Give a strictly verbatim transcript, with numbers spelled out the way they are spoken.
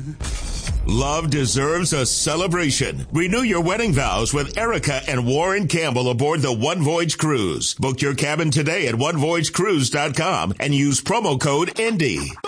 Love deserves a celebration. Renew your wedding vows with Erica and Warren Campbell aboard the One Voyage Cruise. Book your cabin today at one voyage cruise dot com and use promo code INDY.